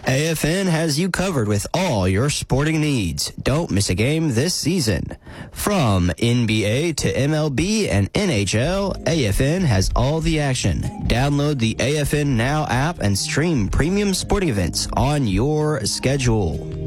AFN has you covered with all your sporting needs. Don't miss a game this season. From NBA to MLB and NHL, AFN has all the action. Download the AFN Now app and stream premium sporting events on your schedule.